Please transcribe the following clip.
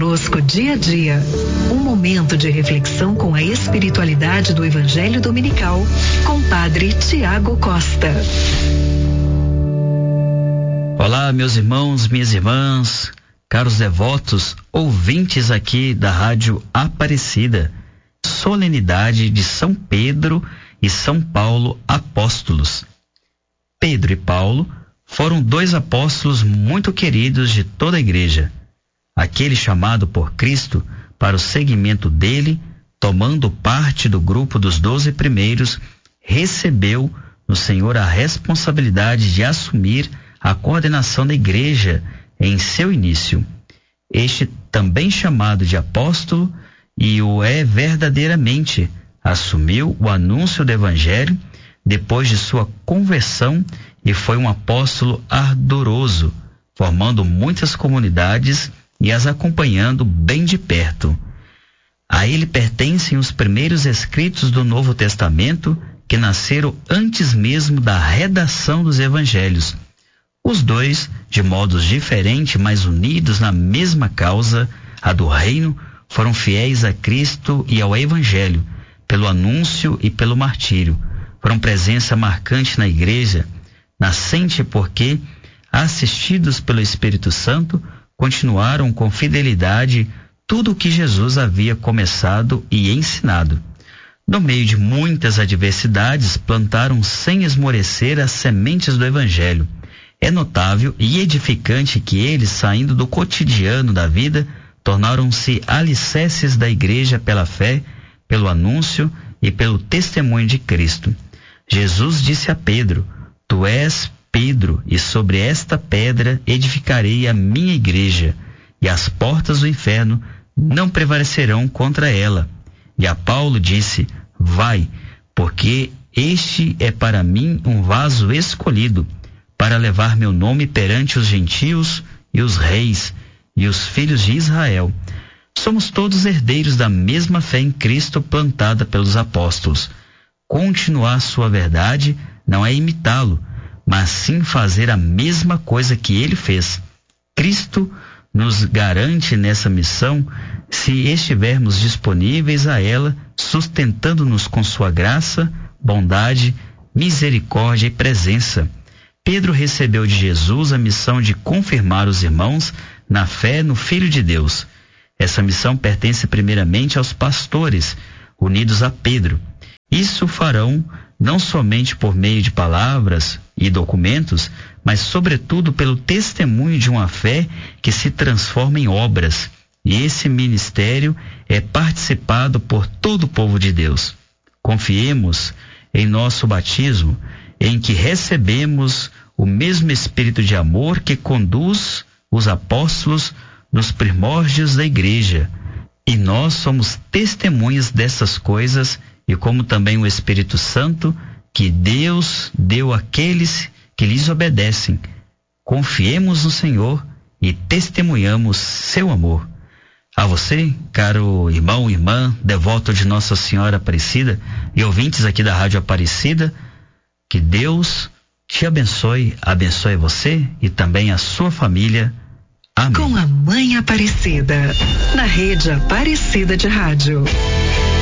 conosco dia a dia. Um momento de reflexão com a espiritualidade do Evangelho Dominical, com Padre Tiago Costa. Olá, meus irmãos, minhas irmãs, caros devotos, ouvintes aqui da Rádio Aparecida. Solenidade de São Pedro e São Paulo apóstolos. Pedro e Paulo foram dois apóstolos muito queridos de toda a igreja. Aquele chamado por Cristo para o seguimento dele, tomando parte do grupo dos 12 primeiros, recebeu no Senhor a responsabilidade de assumir a coordenação da igreja em seu início. Este também chamado de apóstolo, e o é verdadeiramente, assumiu o anúncio do Evangelho depois de sua conversão e foi um apóstolo ardoroso, formando muitas comunidades e as acompanhando bem de perto. A ele pertencem os primeiros escritos do Novo Testamento, que nasceram antes mesmo da redação dos Evangelhos. Os dois, de modos diferentes, mas unidos na mesma causa, a do reino, foram fiéis a Cristo e ao Evangelho, pelo anúncio e pelo martírio. Foram presença marcante na igreja, nascente porque, assistidos pelo Espírito Santo, continuaram com fidelidade tudo o que Jesus havia começado e ensinado. No meio de muitas adversidades, plantaram sem esmorecer as sementes do Evangelho. É notável e edificante que eles, saindo do cotidiano da vida, tornaram-se alicerces da igreja pela fé, pelo anúncio e pelo testemunho de Cristo. Jesus disse a Pedro: Tu és Pedro, e sobre esta pedra edificarei a minha igreja, e as portas do inferno não prevalecerão contra ela. E a Paulo disse: Vai, porque este é para mim um vaso escolhido, para levar meu nome perante os gentios e os reis e os filhos de Israel. Somos todos herdeiros da mesma fé em Cristo plantada pelos apóstolos. Continuar sua verdade não é imitá-lo, mas sim fazer a mesma coisa que ele fez. Cristo nos garante nessa missão se estivermos disponíveis a ela, sustentando-nos com sua graça, bondade, misericórdia e presença. Pedro recebeu de Jesus a missão de confirmar os irmãos na fé no Filho de Deus. Essa missão pertence primeiramente aos pastores, unidos a Pedro. Isso farão não somente por meio de palavras e documentos, mas sobretudo pelo testemunho de uma fé que se transforma em obras. E esse ministério é participado por todo o povo de Deus. Confiemos em nosso batismo, em que recebemos o mesmo espírito de amor que conduz os apóstolos nos primórdios da igreja. E nós somos testemunhas dessas coisas, e como também o Espírito Santo que Deus deu àqueles que lhes obedecem. Confiemos no Senhor e testemunhamos seu amor. A você, caro irmão, irmã, devoto de Nossa Senhora Aparecida e ouvintes aqui da Rádio Aparecida, que Deus te abençoe, abençoe você e também a sua família. Amém. Com a Mãe Aparecida, na Rede Aparecida de Rádio.